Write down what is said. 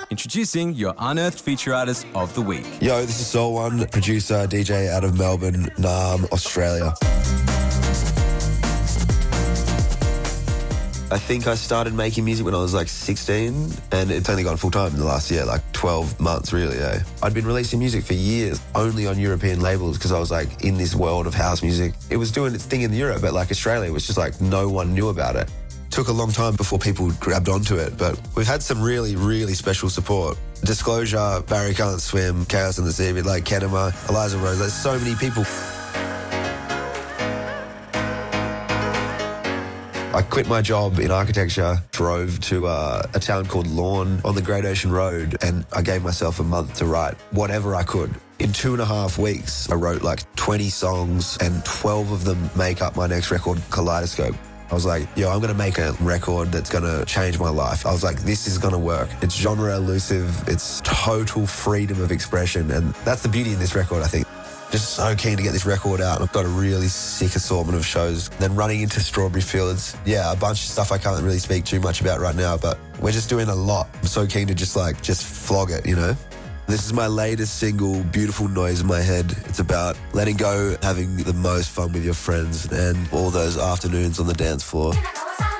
Introducing your Unearthed Feature Artist of the Week. Yo, this is Soul One, producer, DJ out of Melbourne, Naarm, Australia. I think I started making music when I was like 16, and it's only gone full time in the last year, like 12 months really, eh? I'd been releasing music for years, only on European labels, because I was like in this world of house music. It was doing its thing in Europe, but like Australia was just like no one knew about it. Took a long time before people grabbed onto it, but we've had some really, really special support. Disclosure, Barry Can't Swim, Chaos in the Sea, like Kenema, Eliza Rose, there's so many people. I quit my job in architecture, drove to a town called Lorne on the Great Ocean Road, and I gave myself a month to write whatever I could. In 2.5 weeks, I wrote like 20 songs, and 12 of them make up my next record, Kaleidoscope. I was like, yo, I'm going to make a record that's going to change my life. I was like, this is going to work. It's genre elusive. It's total freedom of expression. And that's the beauty in this record, I think. Just so keen to get this record out. I've got a really sick assortment of shows. Then running into Strawberry Fields. Yeah, a bunch of stuff I can't really speak too much about right now, but we're just doing a lot. I'm so keen to just flog it, you know? This is my latest single, Beautiful Noise in My Head. It's about letting go, having the most fun with your friends, and all those afternoons on the dance floor.